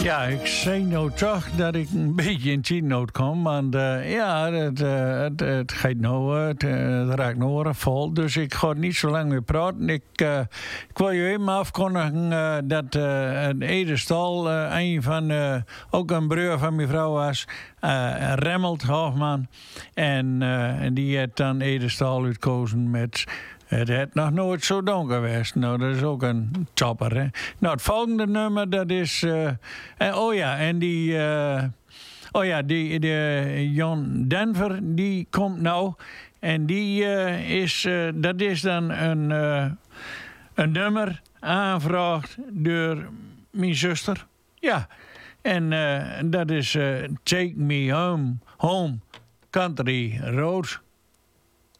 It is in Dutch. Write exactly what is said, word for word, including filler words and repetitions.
Ja, ik zei nou toch dat ik een beetje in tijdnood kom. Want uh, ja, het, uh, het, het gaat nou, het, uh, het raakt nou erg vol. Dus ik ga niet zo lang meer praten. Ik, uh, ik wil je even afkondigen uh, dat uh, een Edestal, uh, een van, uh, ook een broer van mijn vrouw was, uh, Remmelt Hoofdman. En, uh, en die heeft dan Edestal uitgekozen met... Het heeft nog nooit zo donker geweest. Nou, dat is ook een topper, hè. Nou, het volgende nummer, dat is... Uh, en, oh ja, en die... Uh, oh ja, die, de Jon Denver, die komt nou. En die uh, is... Uh, dat is dan een... Uh, een nummer aangevraagd door mijn zuster. Ja. En uh, dat is uh, Take Me Home, Home Country Road.